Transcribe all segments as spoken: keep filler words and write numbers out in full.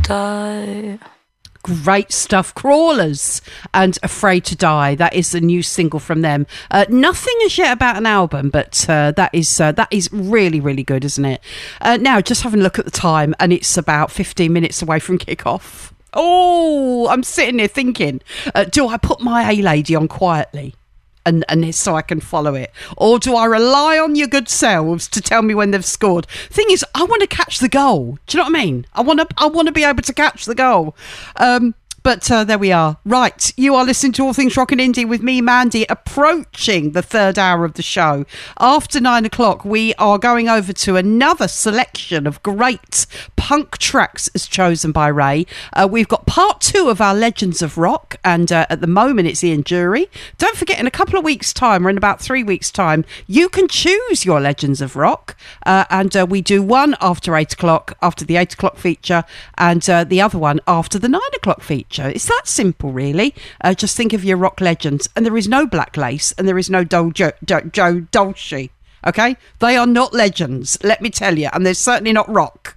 die. Great stuff. Crawlers and Afraid to Die. That is the new single from them. Uh, nothing as yet about an album, but uh, that is uh, that is really, really good, isn't it? Uh, now, just having a look at the time, and it's about fifteen minutes away from kick-off. Oh, I'm sitting here thinking, uh, do I put my A-Lady on quietly? And, and so I can follow it, or do I rely on your good selves to tell me when they've scored? Thing is, I want to catch the goal. Do you know what I mean? I want to I want to be able to catch the goal. Um, but uh, there we are. Right, you are listening to All Things Rock and Indie with me, Mandy, approaching the third hour of the show. After nine o'clock, we are going over to another selection of great punk tracks as chosen by Ray. Uh, we've got part two of our Legends of Rock, and uh, at the moment it's Ian Jury. Don't forget, in a couple of weeks' time, or in about three weeks' time, you can choose your Legends of Rock, uh, and uh, we do one after eight o'clock, after the eight o'clock feature, and uh, the other one after the nine o'clock feature. It's that simple, really. Uh, just think of your rock legends, and there is no Black Lace, and there is no Joe, Joe, Joe Dolce. Okay, they are not legends, let me tell you, and they're certainly not rock.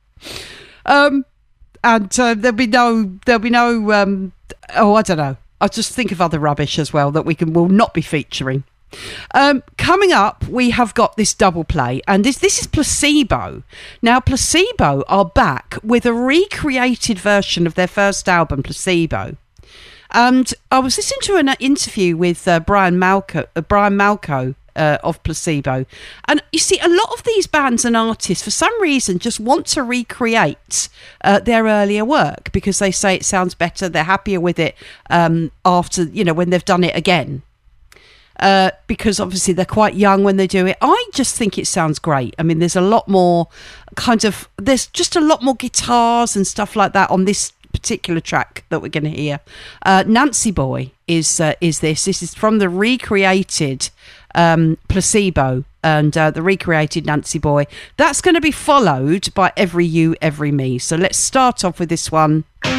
Um, and uh, there'll be no, there'll be no. Um, oh, I don't know. I'll just think of other rubbish as well that we can will not be featuring. Um, coming up, we have got this double play, and this this is Placebo. Now, Placebo are back with a recreated version of their first album, Placebo. And I was listening to an interview with uh, Brian Malco, uh, Brian Malco uh, of Placebo, and you see, a lot of these bands and artists, for some reason, just want to recreate uh, their earlier work because they say it sounds better. They're happier with it um, after, you know, when they've done it again. Uh, because obviously they're quite young when they do it. I just think it sounds great. I mean, there's a lot more kind of, there's just a lot more guitars and stuff like that on this particular track that we're going to hear. Uh, Nancy Boy is uh, is this. This is from the recreated um, Placebo and uh, the recreated Nancy Boy. That's going to be followed by Every You, Every Me. So let's start off with this one.